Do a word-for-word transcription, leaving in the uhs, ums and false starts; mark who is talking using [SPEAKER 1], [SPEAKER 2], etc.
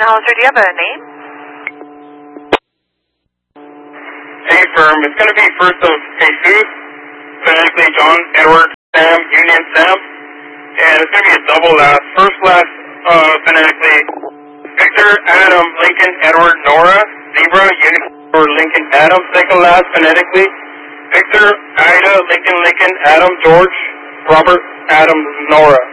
[SPEAKER 1] Union Hollister, do you have a name?
[SPEAKER 2] Hey, firm. It's going to be first of Jesus, phonetically John, Edward, Sam, Union, Sam. And it's going to be a double last. First last, uh, phonetically Victor, Adam, Lincoln, Edward, Nora, Zebra, Union, or Lincoln, Adam. Second last, phonetically Victor, Ida, Lincoln, Lincoln, Adam, George, Robert, Adam, Nora.